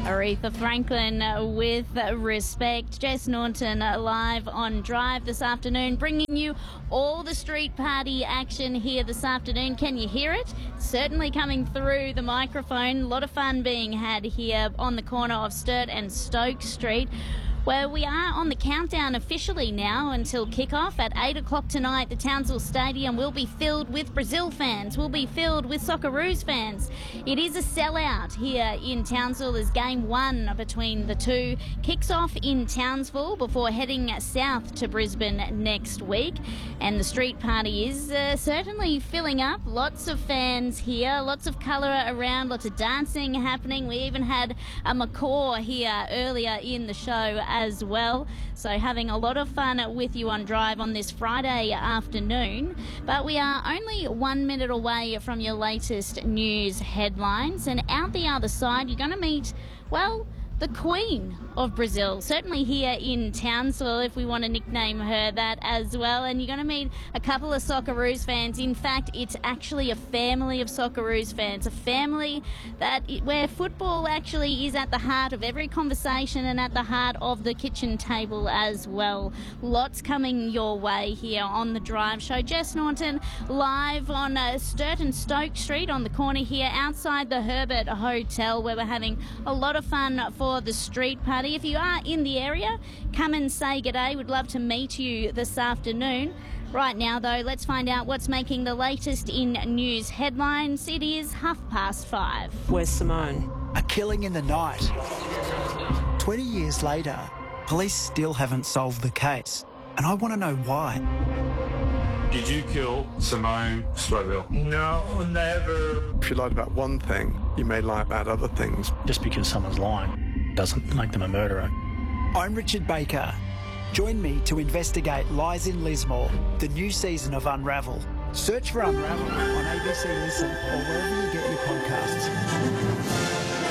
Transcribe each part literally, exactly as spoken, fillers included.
Aretha Franklin with respect. Jess Norton live on Drive this afternoon, bringing you all the street party action here this afternoon. Can you hear it? Certainly coming through the microphone. A lot of fun being had here on the corner of Sturt and Stoke Street, where we are on the countdown officially now until kickoff at eight o'clock tonight. The Townsville Stadium will be filled with Brazil fans, will be filled with Socceroos fans. It is a sellout here in Townsville as game one between the two kicks off in Townsville before heading south to Brisbane next week. And the street party is uh, certainly filling up. Lots of fans here, lots of colour around, lots of dancing happening. We even had a macaw here earlier in the show as well. So having a lot of fun with you on Drive on this Friday afternoon. But we are only one minute away from your latest news headlines. And out the other side, you're going to meet, well, the Queen of Brazil, certainly here in Townsville, if we want to nickname her that as well. And you're going to meet a couple of Socceroos fans. In fact, it's actually a family of Socceroos fans, a family that where football actually is at the heart of every conversation and at the heart of the kitchen table as well. Lots coming your way here on the Drive Show. Jess Norton live on uh, Sturt and Stoke Street on the corner here outside the Herbert Hotel, where we're having a lot of fun for For the street party. If you are in the area, come and say g'day. We'd love to meet you this afternoon. Right now, though, let's find out what's making the latest in news headlines. It is half past five. Where's Simone? A killing in the night. twenty years later, police still haven't solved the case, and I want to know why. Did you kill Simone Stroville? No, never. If you lied about one thing, you may lie about other things. Just because someone's lying doesn't make them a murderer. I'm Richard Baker. Join me to investigate Lies in Lismore, the new season of Unravel. Search for Unravel on A B C Listen or wherever you get your podcasts.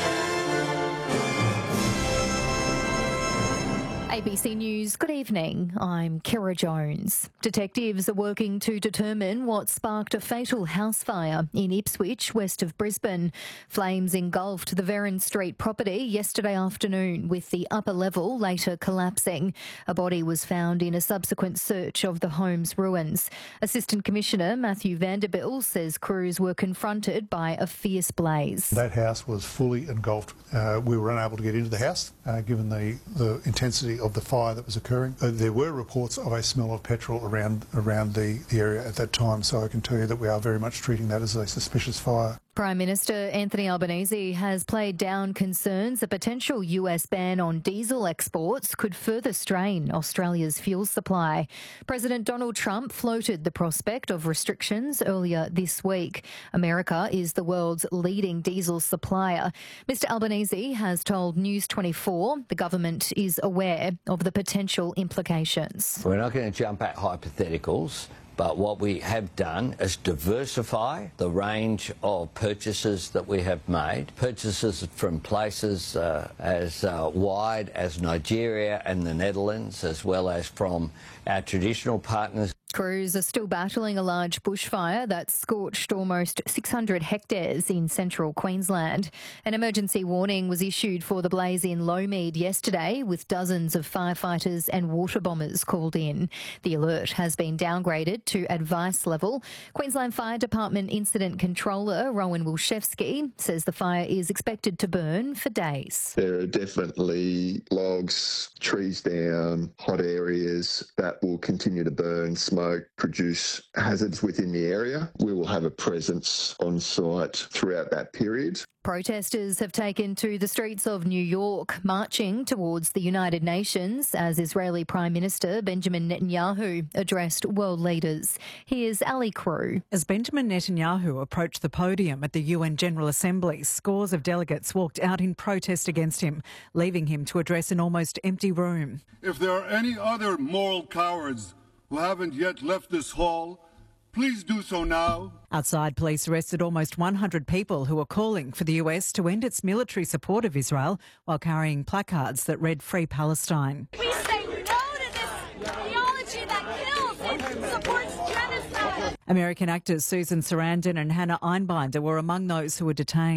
A B C News, good evening. I'm Kira Jones. Detectives are working to determine what sparked a fatal house fire in Ipswich, west of Brisbane. Flames engulfed the Verron Street property yesterday afternoon, with the upper level later collapsing. A body was found in a subsequent search of the home's ruins. Assistant Commissioner Matthew Vanderbilt says crews were confronted by a fierce blaze. That house was fully engulfed. Uh, we were unable to get into the house, uh, given the, the intensity of the fire that was occurring. Uh, there were reports of a smell of petrol around around the, the area at that time, so I can tell you that we are very much treating that as a suspicious fire. Prime Minister Anthony Albanese has played down concerns a potential U S ban on diesel exports could further strain Australia's fuel supply. President Donald Trump floated the prospect of restrictions earlier this week. America is the world's leading diesel supplier. Mister Albanese has told News twenty-four the government is aware of the potential implications. We're not going to jump at hypotheticals, but what we have done is diversify the range of purchases that we have made. Purchases from places uh, as uh, wide as Nigeria and the Netherlands, as well as from our traditional partners. Crews are still battling a large bushfire that scorched almost six hundred hectares in central Queensland. An emergency warning was issued for the blaze in Lowmead yesterday, with dozens of firefighters and water bombers called in. The alert has been downgraded to advice level. Queensland Fire Department Incident Controller Rowan Wilczewski says the fire is expected to burn for days. There are definitely logs, trees down, hot areas that will continue to burn, smoke, produce hazards within the area. We will have a presence on site throughout that period. Protesters have taken to the streets of New York, marching towards the United Nations as Israeli Prime Minister Benjamin Netanyahu addressed world leaders. Here's Ali Crew. As Benjamin Netanyahu approached the podium at the U N General Assembly, scores of delegates walked out in protest against him, leaving him to address an almost empty room. If there are any other moral cowards who haven't yet left this hall, please do so now. Outside, police arrested almost one hundred people who were calling for the U S to end its military support of Israel while carrying placards that read Free Palestine. We say no to this theology that kills and supports genocide. American actors Susan Sarandon and Hannah Einbinder were among those who were detained.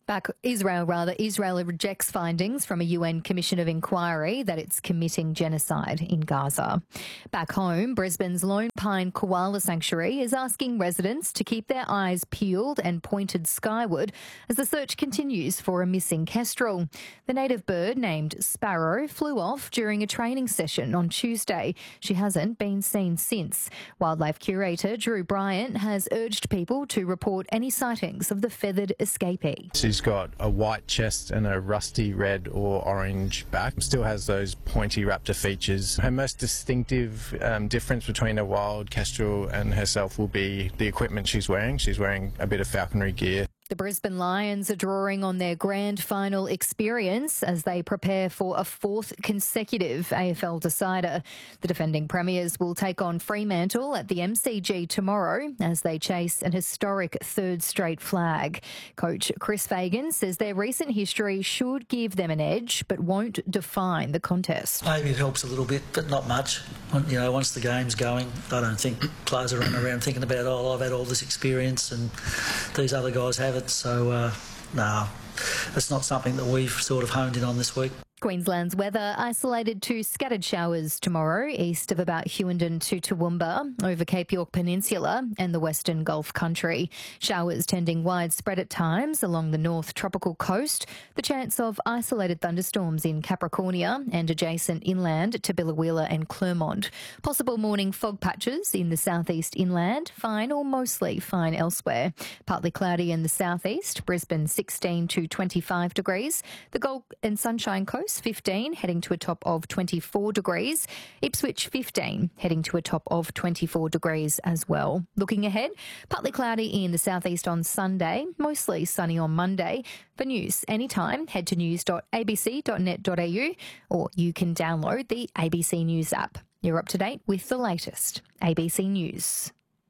Back Israel, rather, Israel rejects findings from a U N Commission of Inquiry that it's committing genocide in Gaza. Back home, Brisbane's Lone Pine Koala Sanctuary is asking residents to keep their eyes peeled and pointed skyward as the search continues for a missing kestrel. The native bird, named Sparrow, flew off during a training session on Tuesday. She hasn't been seen since. Wildlife curator Drew Bryant has urged people to report any sightings of the feathered escapee. She's got a white chest and a rusty red or orange back. Still has those pointy raptor features. Her most distinctive um, difference between a wild kestrel and herself will be the equipment she's wearing. She's wearing a bit of falconry gear. The Brisbane Lions are drawing on their grand final experience as they prepare for a fourth consecutive A F L decider. The defending premiers will take on Fremantle at the M C G tomorrow as they chase an historic third straight flag. Coach Chris Fagan says their recent history should give them an edge but won't define the contest. Maybe it helps a little bit, but not much. You know, once the game's going, I don't think players are running around thinking about, oh, I've had all this experience and these other guys have it. So, uh, no, it's not something that we've sort of honed in on this week. Queensland's weather isolated to scattered showers tomorrow east of about Hughenden to Toowoomba, over Cape York Peninsula and the Western Gulf Country. Showers tending widespread at times along the north tropical coast. The chance of isolated thunderstorms in Capricornia and adjacent inland to Biloela and Clermont. Possible morning fog patches in the southeast inland, fine or mostly fine elsewhere. Partly cloudy in the southeast, Brisbane sixteen to twenty-five degrees. The Gold and Sunshine Coast fifteen, heading to a top of twenty-four degrees. Ipswich fifteen, heading to a top of twenty-four degrees as well. Looking ahead, partly cloudy in the southeast on Sunday, mostly sunny on Monday. For news anytime, head to news dot a b c dot net dot a u or you can download the A B C News app. You're up to date with the latest. A B C News.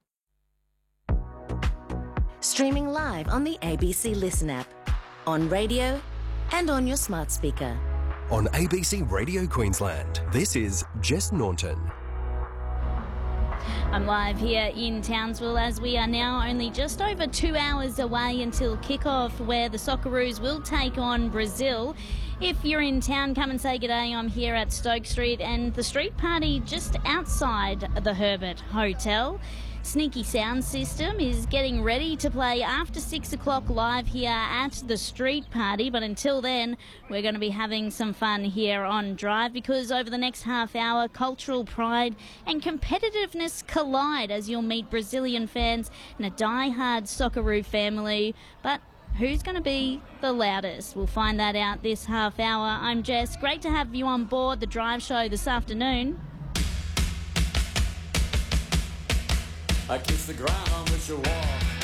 Streaming live on the A B C Listen app, on radio and on your smart speaker. On A B C Radio Queensland, this is Jess Naunton. I'm live here in Townsville as we are now only just over two hours away until kickoff, where the Socceroos will take on Brazil. If you're in town, come and say good day. I'm here at Stoke Street and the street party just outside the Herbert Hotel. Sneaky Sound System is getting ready to play after six o'clock live here at the street party. But until then, we're going to be having some fun here on Drive, because over the next half hour, cultural pride and competitiveness collide as you'll meet Brazilian fans and a die-hard Socceroo family. But who's going to be the loudest? We'll find that out this half hour. I'm Jess. Great to have you on board the Drive Show this afternoon. I kiss the ground on which you walk.